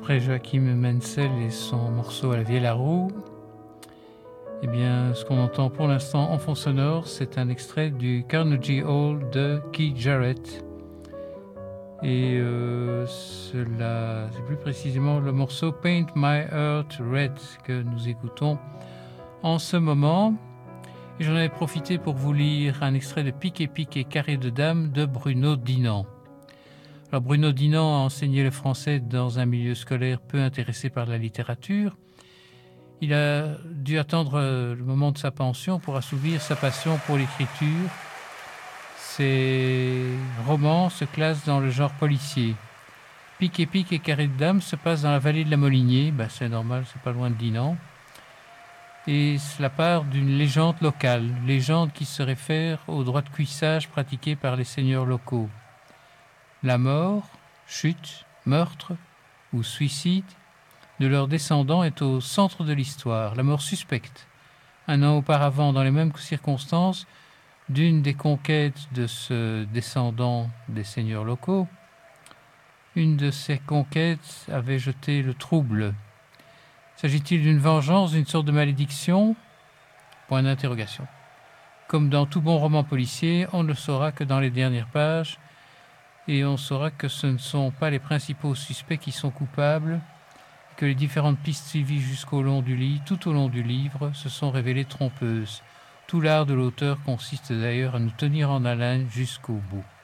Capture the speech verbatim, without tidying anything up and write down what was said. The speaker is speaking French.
Après Joachim Menzel et son morceau à la vieille la roue, eh bien, ce qu'on entend pour l'instant en fond sonore, c'est un extrait du Carnegie Hall de Keith Jarrett. Et euh, cela, c'est plus précisément le morceau Paint My Heart Red que nous écoutons en ce moment. Et j'en avais profité pour vous lire un extrait de Pique et Pique et Carré de Dame de Bruno Dinan. Alors Bruno Dinan a enseigné le français dans un milieu scolaire peu intéressé par la littérature. Il a dû attendre le moment de sa pension pour assouvir sa passion pour l'écriture. Ses romans se classent dans le genre policier. Pique et Pique et Carré de Dame se passe dans la vallée de la Molinier. Ben, c'est normal, c'est pas loin de Dinan. Et cela part d'une légende locale, légende qui se réfère aux droits de cuissage pratiqués par les seigneurs locaux. La mort, chute, meurtre ou suicide de leurs descendants est au centre de l'histoire. La mort suspecte, un an auparavant dans les mêmes circonstances, d'une des conquêtes de ce descendant des seigneurs locaux. Une de ces conquêtes avait jeté le trouble. S'agit-il d'une vengeance, d'une sorte de malédiction ? Point d'interrogation. Comme dans tout bon roman policier, on ne le saura que dans les dernières pages, et on saura que ce ne sont pas les principaux suspects qui sont coupables, et que les différentes pistes suivies jusqu'au long du livre, tout au long du livre, se sont révélées trompeuses. Tout l'art de l'auteur consiste d'ailleurs à nous tenir en haleine jusqu'au bout.